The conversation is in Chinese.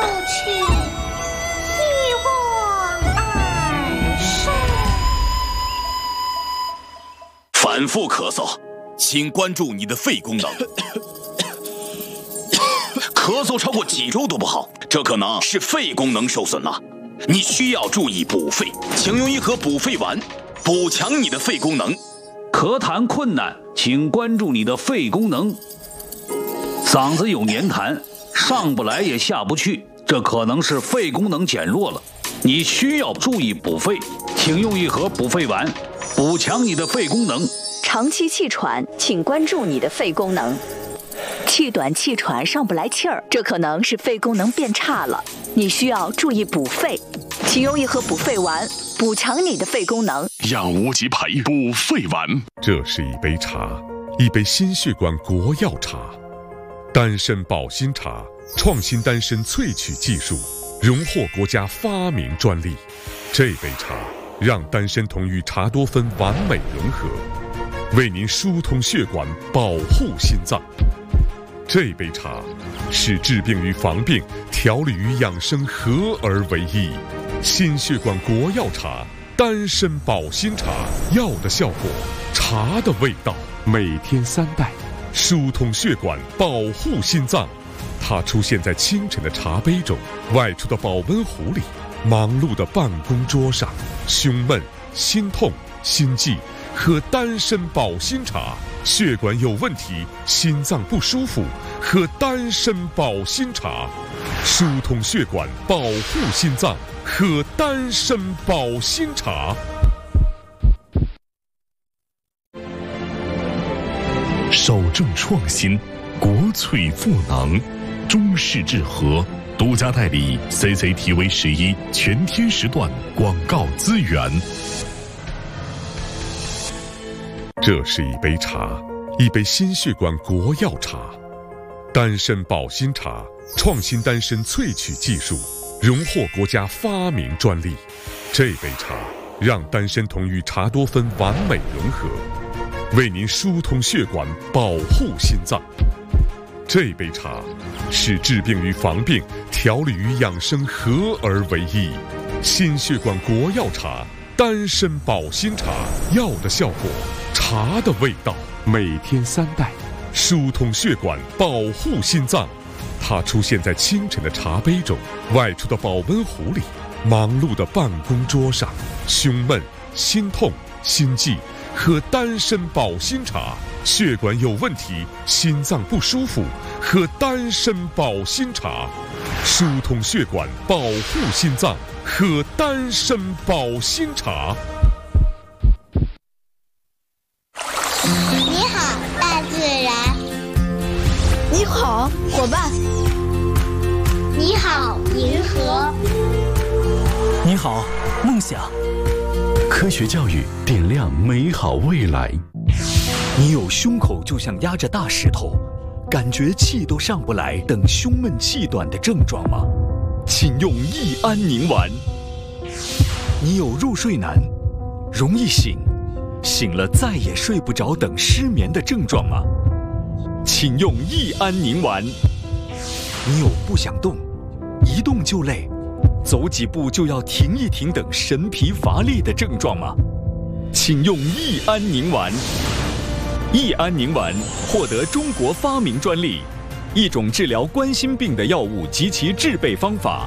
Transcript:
去，一往而深。 反复咳嗽，请关注你的肺功能。咳嗽超过几周都不好，这可能是肺功能受损了。你需要注意补肺，请用一盒补肺丸，补强你的肺功能。 咳痰困难，请关注你的肺功能。嗓子有黏痰，上不来也下不去，这可能是肺功能减弱了。你需要注意补肺，请用一盒补肺丸，补强你的肺功能。 长期气喘，请关注你的肺功能。气短气喘上不来气儿，这可能是肺功能变差了，你需要注意补肺，请用一盒补肺丸，补强你的肺功能。 养无极培补肺丸。 这是一杯茶，一杯心血管国药茶，丹参保心茶，创新丹参萃取技术，荣获国家发明专利。这杯茶让丹参酮与茶多酚完美融合，为您疏通血管，保护心脏。这杯茶是治病与防病、调理与养生合而为一。心血管国药茶，丹参保心茶，药的效果，茶的味道，每天3袋，疏通血管，保护心脏。它出现在清晨的茶杯中，外出的保温壶里，忙碌的办公桌上。胸闷、心痛、心悸，喝丹参保心茶。血管有问题，心脏不舒服，喝丹参保心茶。疏通血管，保护心脏，喝丹参保心茶。 守正创新，国粹赋能，中式治和独家代理 CCTV11全天时段广告资源。 这是一杯茶，一杯心血管国药茶，丹参保心茶，创新丹参萃取技术，荣获国家发明专利。这杯茶让丹参酮与茶多酚完美融合，为您疏通血管，保护心脏。这杯茶是治病与防病、调理与养生合而为一。心血管国药茶，丹参保心茶，药的效果，茶的味道，每天3袋，疏通血管，保护心脏。它出现在清晨的茶杯中，外出的保温壶里，忙碌的办公桌上。胸闷、心痛、心悸，喝丹参保心茶。血管有问题，心脏不舒服，喝丹参保心茶。疏通血管，保护心脏，喝丹参保心茶。 你好，大自然。 你好，伙伴。 你好，银河。 你好，梦想。 科学教育点亮美好未来。 你有胸口就像压着大石头，感觉气都上不来等胸闷气短的症状吗？请用益安宁丸。你有入睡难，容易醒，醒了再也睡不着等失眠的症状吗？请用益安宁丸。你有不想动，一动就累，走几步就要停一停等神疲乏力的症状吗？请用益安宁丸。益安宁丸获得中国发明专利，一种治疗冠心病的药物及其制备方法。